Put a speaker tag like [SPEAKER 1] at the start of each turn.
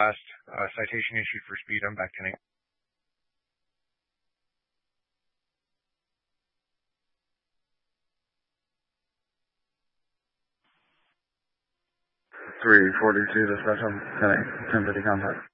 [SPEAKER 1] last citation issued for speed. I'm back to Nate.
[SPEAKER 2] 342 dispatch on 1050 contact.